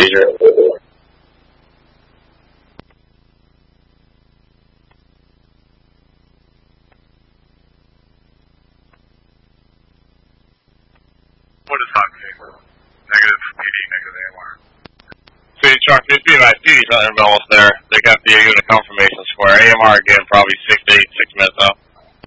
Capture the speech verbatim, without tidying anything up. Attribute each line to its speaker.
Speaker 1: seizure.
Speaker 2: What is hot case? Negative P D, negative A M R.
Speaker 3: City Truck, this be my P D's almost there. They got the unit confirmation square. A M R again, probably six to eight, six minutes out.